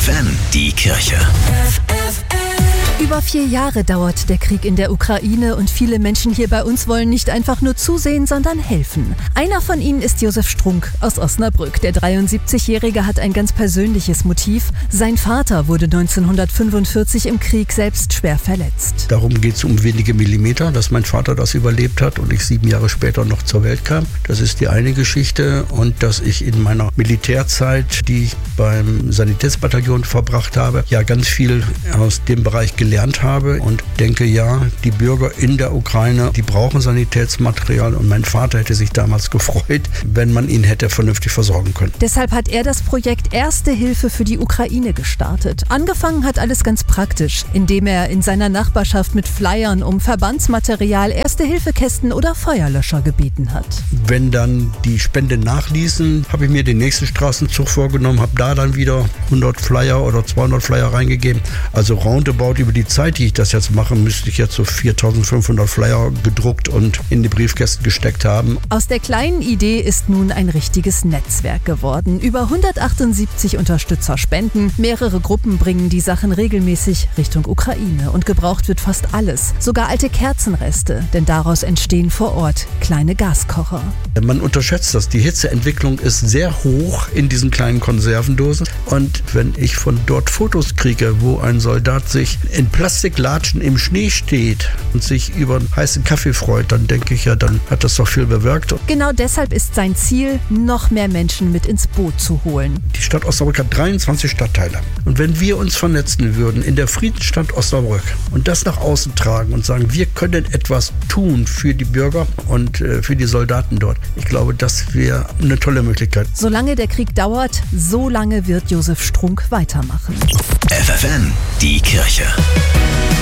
FFN, die Kirche. Über 4 Jahre dauert der Krieg in der Ukraine und viele Menschen hier bei uns wollen nicht einfach nur zusehen, sondern helfen. Einer von ihnen ist Josef Strunk aus Osnabrück. Der 73-Jährige hat ein ganz persönliches Motiv. Sein Vater wurde 1945 im Krieg selbst schwer verletzt. Darum geht es um wenige Millimeter, dass mein Vater das überlebt hat und ich 7 Jahre später noch zur Welt kam. Das ist die eine Geschichte, und dass ich in meiner Militärzeit, die ich beim Sanitätsbataillon verbracht habe, ja ganz viel aus dem Bereich gelernt habe und denke, ja, die Bürger in der Ukraine, die brauchen Sanitätsmaterial, und mein Vater hätte sich damals gefreut, wenn man ihn hätte vernünftig versorgen können. Deshalb hat er das Projekt Erste Hilfe für die Ukraine gestartet. Angefangen hat alles ganz praktisch, indem er in seiner Nachbarschaft mit Flyern um Verbandsmaterial, Erste-Hilfe-Kästen oder Feuerlöscher gebeten hat. Wenn dann die Spenden nachließen, habe ich mir den nächsten Straßenzug vorgenommen, habe da dann wieder 100 Flyer oder 200 Flyer reingegeben. Also roundabout über die Zeit, die ich das jetzt mache, müsste ich jetzt so 4.500 Flyer gedruckt und in die Briefkästen gesteckt haben. Aus der kleinen Idee ist nun ein richtiges Netzwerk geworden. Über 178 Unterstützer spenden. Mehrere Gruppen bringen die Sachen regelmäßig Richtung Ukraine. Und gebraucht wird fast alles. Sogar alte Kerzenreste, denn daraus entstehen vor Ort kleine Gaskocher. Man unterschätzt das. Die Hitzeentwicklung ist sehr hoch in diesen kleinen Konservendosen. Und wenn ich von dort Fotos kriege, wo ein Soldat sich in Plastiklatschen im Schnee steht und sich über einen heißen Kaffee freut, dann denke ich, ja, dann hat das doch viel bewirkt. Genau deshalb ist sein Ziel, noch mehr Menschen mit ins Boot zu holen. Die Stadt Osnabrück hat 23 Stadtteile. Und wenn wir uns vernetzen würden in der Friedensstadt Osnabrück und das nach außen tragen und sagen, wir können etwas tun für die Bürger und für die Soldaten dort, ich glaube, das wäre eine tolle Möglichkeit. Solange der Krieg dauert, so lange wird Josef Strunk weitermachen. FFN, die Kirche.